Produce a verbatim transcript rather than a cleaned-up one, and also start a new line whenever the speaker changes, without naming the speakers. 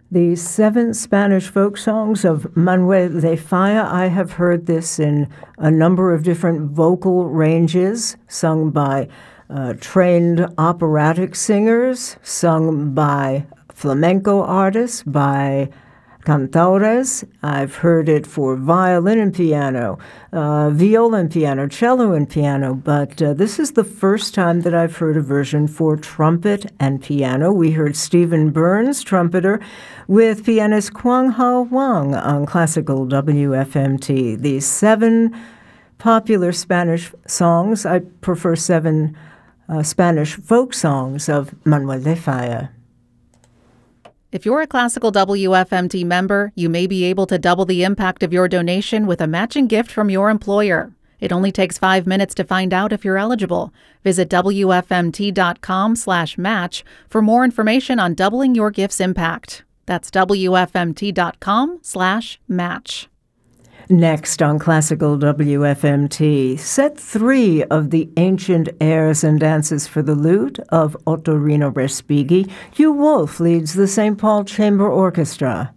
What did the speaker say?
The seven Spanish folk songs of Manuel de Falla. I have heard this in a number of different vocal ranges, sung by uh, trained operatic singers, sung by flamenco artists, by cantores. I've heard it for violin and piano, uh, viola and piano, cello and piano, but uh, this is the first time that I've heard a version for trumpet and piano. We heard Stephen Burns, trumpeter, with pianist Kwang Ha Wang on classical W F M T. These seven popular Spanish songs, I prefer seven uh, Spanish folk songs of Manuel de Falla.
If you're a Classical W F M T member, you may be able to double the impact of your donation with a matching gift from your employer. It only takes five minutes to find out if you're eligible. Visit W F M T dot com slash match for more information on doubling your gift's impact. That's W F M T dot com slash match.
Next on Classical W F M T, set three of the ancient airs and dances for the lute of Ottorino Respighi. Hugh Wolf leads the Saint Paul Chamber Orchestra.